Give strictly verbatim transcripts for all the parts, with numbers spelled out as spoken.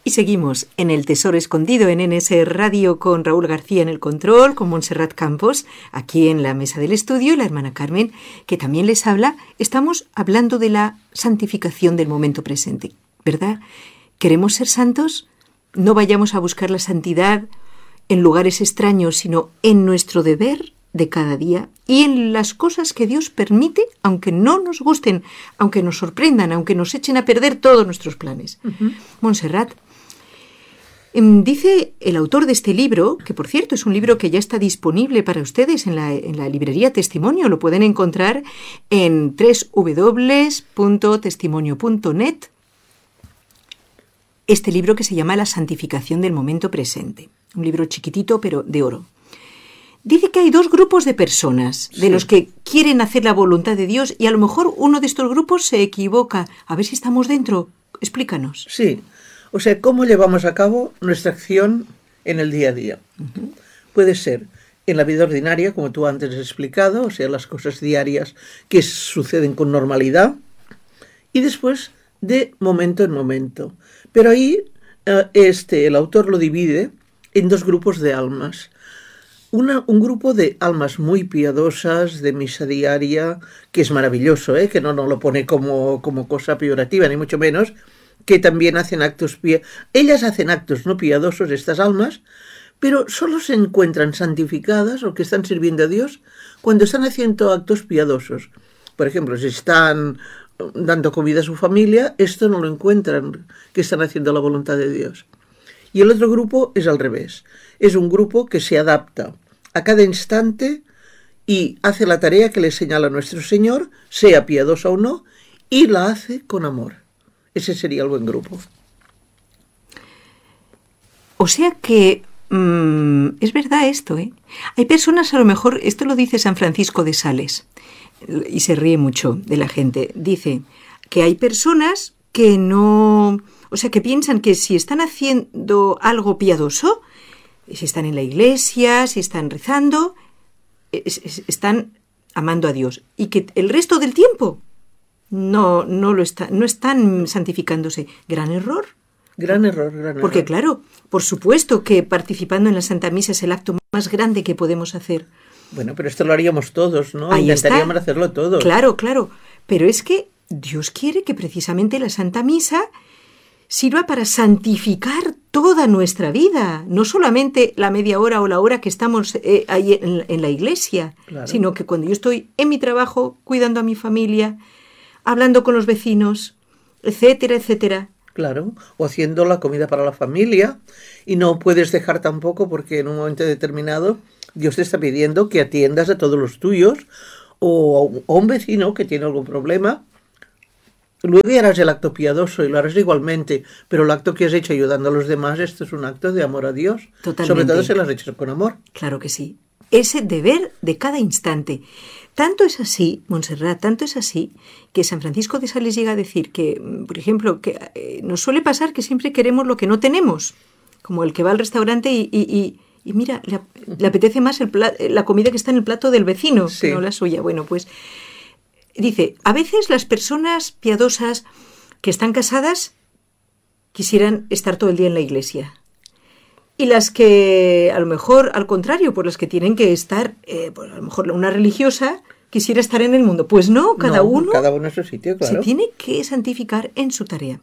Y seguimos en El Tesoro Escondido en N S Radio con Raúl García en el control, con Montserrat Campos, aquí en la mesa del estudio, y la hermana Carmen, que también les habla. Estamos hablando de la santificación del momento presente, ¿verdad? ¿Queremos ser santos? No vayamos a buscar la santidad en lugares extraños, sino en nuestro deber de cada día y en las cosas que Dios permite, aunque no nos gusten, aunque nos sorprendan, aunque nos echen a perder todos nuestros planes. Uh-huh. Montserrat, dice el autor de este libro, que por cierto es un libro que ya está disponible para ustedes en la, en la librería Testimonio, lo pueden encontrar en doble u doble u doble u punto testimonio punto net, este libro que se llama La santificación del momento presente, un libro chiquitito pero de oro. Dice que hay dos grupos de personas, de sí. los que quieren hacer la voluntad de Dios, y a lo mejor uno de estos grupos se equivoca. A ver si estamos dentro. Explícanos. Sí. O sea, ¿cómo llevamos a cabo nuestra acción en el día a día? Uh-huh. Puede ser en la vida ordinaria, como tú antes has explicado, o sea, las cosas diarias que suceden con normalidad, y después de momento en momento. Pero ahí este, el autor lo divide en dos grupos de almas. Una, un grupo de almas muy piadosas, de misa diaria, que es maravilloso, ¿eh? Que no nos lo pone como, como cosa peyorativa, ni mucho menos, que también hacen actos piadosos. Ellas hacen actos no piadosos, estas almas, pero solo se encuentran santificadas o que están sirviendo a Dios cuando están haciendo actos piadosos. Por ejemplo, si están dando comida a su familia, esto no lo encuentran, que están haciendo la voluntad de Dios. Y el otro grupo es al revés. Es un grupo que se adapta a cada instante y hace la tarea que le señala nuestro Señor, sea piadosa o no, y la hace con amor. Ese sería el buen grupo. O sea que mmm, es verdad esto, ¿eh? Hay personas, a lo mejor, esto lo dice San Francisco de Sales, y se ríe mucho de la gente. Dice que hay personas que no... O sea, que piensan que si están haciendo algo piadoso, si están en la iglesia, si están rezando, es, es, están amando a Dios. Y que el resto del tiempo no, no, lo está, no están santificándose. Gran error. Gran error, gran error. Porque claro, por supuesto que participando en la Santa Misa es el acto más grande que podemos hacer. Bueno, pero esto lo haríamos todos, ¿no? Ahí Intentaríamos está. hacerlo todos. Claro, claro. Pero es que Dios quiere que precisamente la Santa Misa sirva para santificar toda nuestra vida, no solamente la media hora o la hora que estamos eh, ahí en, en la iglesia, claro. Sino que cuando yo estoy en mi trabajo, cuidando a mi familia, hablando con los vecinos, etcétera, etcétera. Claro, o haciendo la comida para la familia, y no puedes dejar tampoco porque en un momento determinado Dios te está pidiendo que atiendas a todos los tuyos, o a un vecino que tiene algún problema. Luego harás el acto piadoso y lo harás igualmente, pero el acto que has hecho ayudando a los demás, esto es un acto de amor a Dios. Totalmente. Sobre todo si lo has hecho con amor. Claro que sí. Ese deber de cada instante. Tanto es así, Montserrat, tanto es así, que San Francisco de Sales llega a decir que, por ejemplo, que eh, nos suele pasar que siempre queremos lo que no tenemos, como el que va al restaurante y, y, y, y mira, le, le apetece más el pla- la comida que está en el plato del vecino, sí, que no la suya. Bueno, pues... Dice, a veces las personas piadosas que están casadas quisieran estar todo el día en la iglesia. Y las que, a lo mejor, al contrario, por las que tienen que estar, eh, pues a lo mejor una religiosa quisiera estar en el mundo. Pues no, cada no, uno cada uno en su sitio, claro. Se tiene que santificar en su tarea.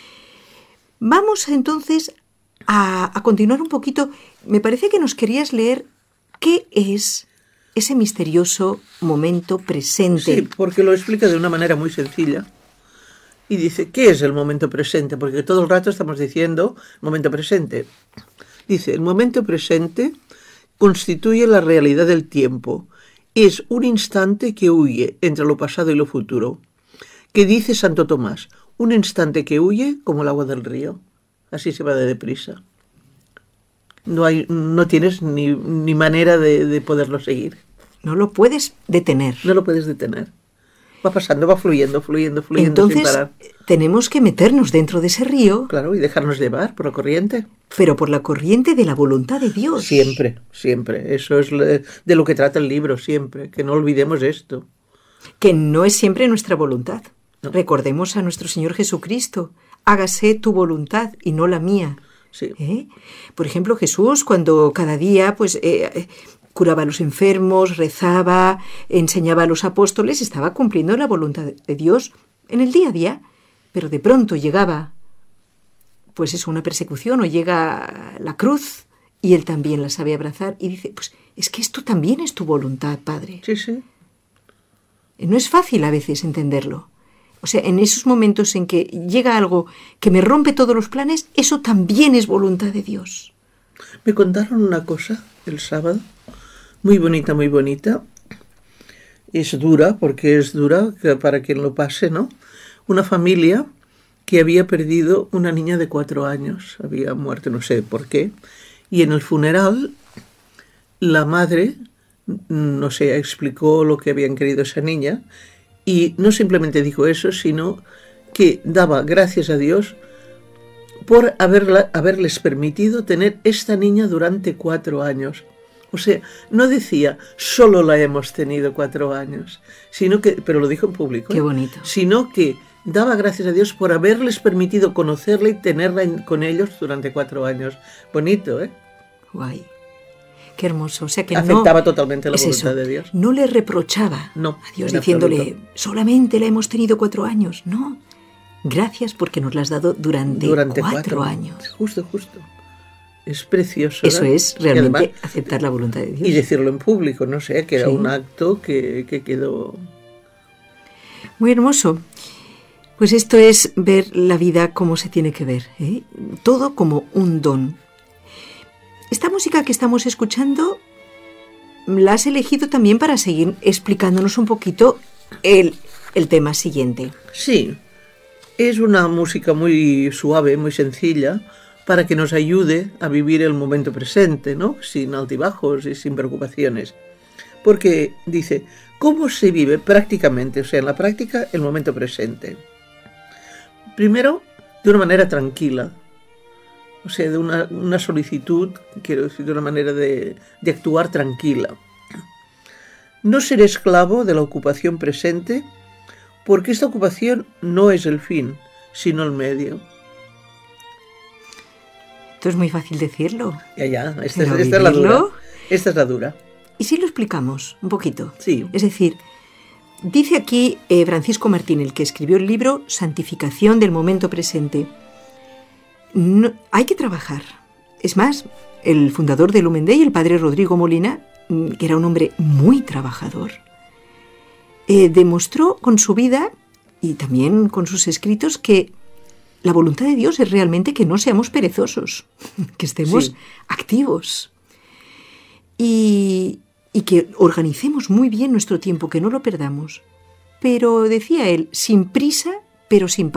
Vamos entonces a, a continuar un poquito. Me parece que nos querías leer qué es ese misterioso momento presente. Sí, porque lo explica de una manera muy sencilla. Y dice, ¿qué es el momento presente? Porque todo el rato estamos diciendo momento presente. Dice, el momento presente constituye la realidad del tiempo. Es un instante que huye entre lo pasado y lo futuro. Que dice Santo Tomás, un instante que huye como el agua del río. Así se va de deprisa. No hay, no tienes ni, ni manera de, de poderlo seguir. No lo puedes detener. No lo puedes detener. Va pasando, va fluyendo, fluyendo, fluyendo. Entonces, sin parar. Tenemos que meternos dentro de ese río. Claro, y dejarnos llevar por la corriente. Pero por la corriente de la voluntad de Dios. Siempre, siempre. Eso es de lo que trata el libro, siempre. Que no olvidemos esto. Que no es siempre nuestra voluntad. No. Recordemos a nuestro Señor Jesucristo. hágase tu voluntad y no la mía. Sí. ¿Eh? Por ejemplo, Jesús, cuando cada día pues eh, curaba a los enfermos, rezaba, enseñaba a los apóstoles, estaba cumpliendo la voluntad de Dios en el día a día, pero de pronto llegaba pues eso, una persecución, o llega la cruz y él también la sabe abrazar y dice, pues es que esto también es tu voluntad, Padre. Sí, sí. No es fácil a veces entenderlo. O sea, en esos momentos en que llega algo que me rompe todos los planes, eso también es voluntad de Dios. Me contaron una cosa el sábado, muy bonita, muy bonita. Es dura, porque es dura para quien lo pase, ¿no? Una familia que había perdido una niña de cuatro años, había muerto, no sé por qué, y en el funeral la madre, no sé, explicó lo que habían querido esa niña, y no simplemente dijo eso, sino que daba gracias a Dios por haberla, haberles permitido tener esta niña durante cuatro años. O sea, no decía, solo la hemos tenido cuatro años, sino que, pero lo dijo en público, Qué ¿eh? bonito. Sino que daba gracias a Dios por haberles permitido conocerla y tenerla en, con ellos durante cuatro años. Bonito, ¿eh? Guay. Qué hermoso. O sea que aceptaba no, totalmente la es voluntad eso, de Dios. No le reprochaba No, a Dios en diciéndole, absoluto. solamente la hemos tenido cuatro años. No. Gracias porque nos la has dado durante, Durante cuatro, cuatro años. Justo, justo. Es precioso. Eso ¿verdad? es realmente Y además, aceptar la voluntad de Dios. y decirlo en público, no sé, que era Sí. un acto que, que quedó... Muy hermoso. Pues esto es ver la vida como se tiene que ver, ¿eh? Todo como un don. Esta música que estamos escuchando la has elegido también para seguir explicándonos un poquito el, el tema siguiente. Sí, es una música muy suave, muy sencilla, para que nos ayude a vivir el momento presente, ¿no? Sin altibajos y sin preocupaciones. Porque dice, ¿cómo se vive prácticamente? O sea, en la práctica, el momento presente. Primero, de una manera tranquila. O sea, de una, una solicitud, quiero decir, de una manera de, de actuar tranquila. No ser esclavo de la ocupación presente, porque esta ocupación no es el fin, sino el medio. Esto es muy fácil decirlo. Ya, ya, esta, es, Pero esta es la dura. vivirlo. Esta es la dura. ¿Y si lo explicamos un poquito? Sí. Es decir, dice aquí eh, Francisco Martín, el que escribió el libro Santificación del momento presente. No, hay que trabajar. Es más, el fundador de Lumen Day, el padre Rodrigo Molina, que era un hombre muy trabajador, eh, demostró con su vida y también con sus escritos que la voluntad de Dios es realmente que no seamos perezosos, que estemos Sí. activos y, y que organicemos muy bien nuestro tiempo, que no lo perdamos. Pero, decía él, sin prisa, pero sin